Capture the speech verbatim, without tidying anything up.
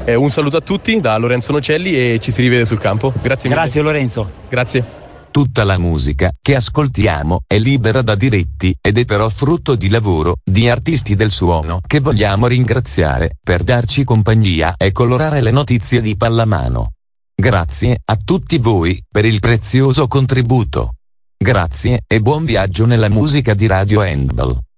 Eh, un saluto a tutti da Lorenzo Nocelli e ci si rivede sul campo. Grazie mille. Grazie Lorenzo. Grazie. Tutta la musica che ascoltiamo è libera da diritti ed è però frutto di lavoro di artisti del suono che vogliamo ringraziare per darci compagnia e colorare le notizie di pallamano. Grazie a tutti voi per il prezioso contributo. Grazie e buon viaggio nella musica di Radio Handball.